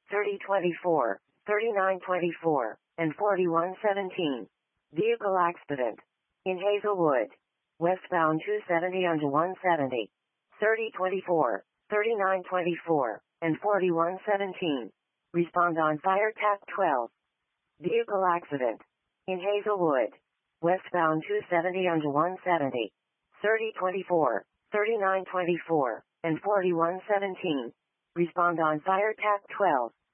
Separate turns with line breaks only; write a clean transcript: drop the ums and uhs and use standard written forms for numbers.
3024, 3924, and 4117. Vehicle accident. In Hazelwood. Westbound 270 onto 170. 3024, 3924, and 4117. Respond on Fire TAC 12. Vehicle accident. In Hazelwood. Westbound 270 onto 170. 3024, 3924, and 4117. Respond on Fire TAC 12.